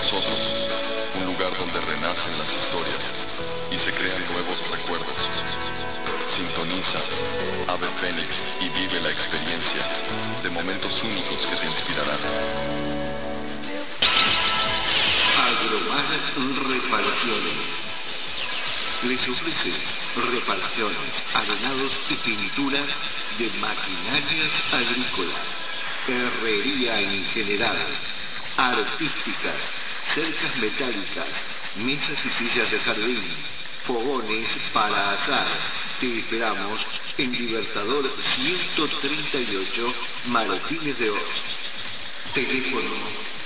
nosotros, un lugar donde renacen las historias y se crean nuevos recuerdos. Sintoniza Ave Fénix y vive la experiencia de momentos únicos que te inspirarán. Agromar Reparaciones les ofrece reparaciones, arenados y pinturas de maquinarias agrícolas, herrería en general, artísticas, cercas metálicas, mesas y sillas de jardín, fogones para asar. Te esperamos en Libertador 138, Martínez de Oz. Teléfono